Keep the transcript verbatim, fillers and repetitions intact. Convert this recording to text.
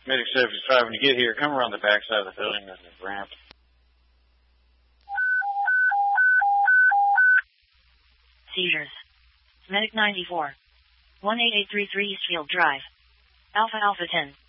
Medic seventy-five, when you get here, come around the back side of the building. There's a ramp. Seizures. Medic ninety-four. one eight eight three three Eastfield Drive. Alpha Alpha ten.